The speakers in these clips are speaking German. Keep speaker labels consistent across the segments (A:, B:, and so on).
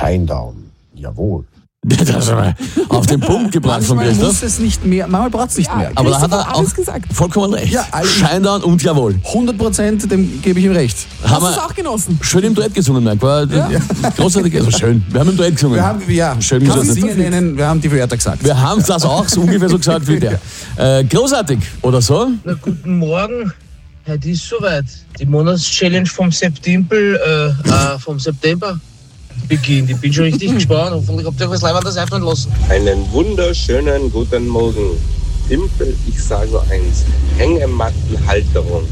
A: Shinedown. Jawohl.
B: Das ist auf den Punkt gebracht von
C: Manchmal
B: Christoph.
C: muss es nicht mehr, manchmal braucht es nicht mehr.
B: Aber da hat
D: Christoph
B: er
D: hat
B: auch
D: alles gesagt.
B: vollkommen recht.
C: Ja,
B: Shinedown und Jawohl.
C: 100%, dem gebe ich ihm recht.
B: Haben
D: Hast du es
B: wir
D: auch genossen?
B: schön im Duett gesungen, Mike. War großartig, also schön. Wir haben im Duett gesungen.
C: Wir haben,
B: schön
C: kann
B: gesagt.
C: ich Dinge nennen, wir haben die Wörter gesagt.
B: Wir haben das auch so ungefähr so gesagt wie der. Großartig, oder so?
E: Na, guten Morgen. Heute ist soweit. Die Monatschallenge vom September beginnt. Ich bin schon richtig gespannt. Hoffentlich habt ihr euch was Leibendes einfallen lassen.
F: Einen wunderschönen guten Morgen. Timpel, ich sage nur eins. Hängemattenhalterung.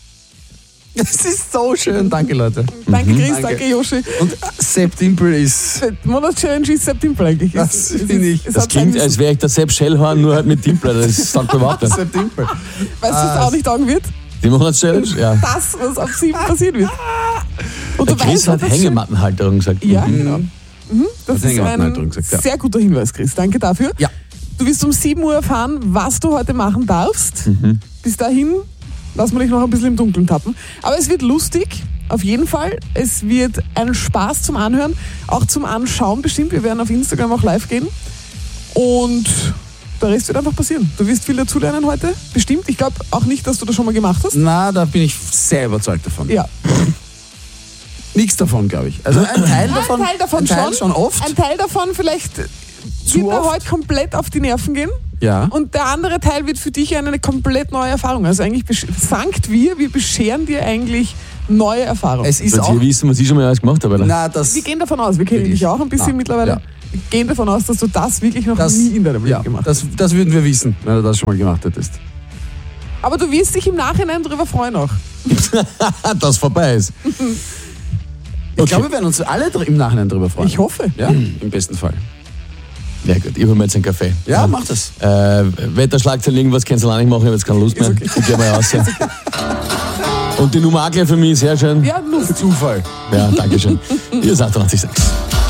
C: Das ist so schön, danke Leute.
D: Danke Chris,
C: Danke.
D: danke Joshi.
C: Und Sepp Dimpel ist,
D: Monatschallenge ist September eigentlich.
C: Das finde ich-
B: Das klingt, als wäre ich der Sepp Schellhorn, nur halt mit Dimpler. Das sagt man überhaupt nicht.
C: Sepp Dimpel.
D: Weißt du, was auch nicht sagen wird?
B: Die Monatschallenge? Ja.
D: Das, was ab 7 passieren wird. Und
B: Der
D: du
B: Chris
D: weißt,
B: hat
D: was das
B: Hängemattenhalterung gesagt.
D: Ja, genau. Das ist
C: Hängemattenhalterung
D: ein
C: gesagt, ja.
D: sehr guter Hinweis, Chris. Danke dafür.
C: Ja.
D: Du wirst um 7 Uhr erfahren, was du heute machen darfst. Bis dahin lassen wir dich noch ein bisschen im Dunkeln tappen. Aber es wird lustig, auf jeden Fall. Es wird ein Spaß zum Anhören, auch zum Anschauen bestimmt. Wir werden auf Instagram auch live gehen. Und der Rest wird einfach passieren. Du wirst viel dazulernen heute, bestimmt. Ich glaube auch nicht, dass du das schon mal gemacht hast.
C: Na, da bin ich sehr überzeugt davon.
D: Ja.
C: Nichts davon, glaube ich. Also ein Teil davon,
D: Ein Teil davon
C: ein Teil schon oft.
D: Ein Teil davon vielleicht
C: Zu
D: wird er
C: oft?
D: heute komplett auf die Nerven gehen.
C: Ja.
D: Und der andere Teil wird für dich eine komplett neue Erfahrung. Also eigentlich wir bescheren dir eigentlich neue Erfahrungen.
C: Es ist
B: Dass
C: auch.
B: wir wissen, was ich schon mal alles gemacht habe. Oder?
C: Na, das.
D: Wir gehen davon aus, wir kennen
C: Wirklich?
D: dich auch ein bisschen
C: Ah,
D: mittlerweile.
C: ja.
D: Wir gehen davon aus, dass du das wirklich noch
C: Das,
D: nie in deinem Leben
C: ja,
D: gemacht hast.
C: das würden wir wissen, wenn du das schon mal gemacht hättest.
D: Aber du wirst dich im Nachhinein darüber freuen auch.
B: Das vorbei ist.
C: Ich glaube, wir werden uns alle im Nachhinein darüber freuen.
D: Ich hoffe.
C: Ja, im besten Fall.
B: Ja gut, ich hole mir jetzt einen Kaffee.
C: Ja, mach das.
B: Wetterschlagzeilen, irgendwas kannst du allein nicht machen, ich habe jetzt keine Lust mehr. Ich gehe mal raus. Und die Nummer auch gleich für mich, sehr schön.
D: Ja, lustig.
C: Zufall.
B: Ja, danke schön. Ihr seid 86.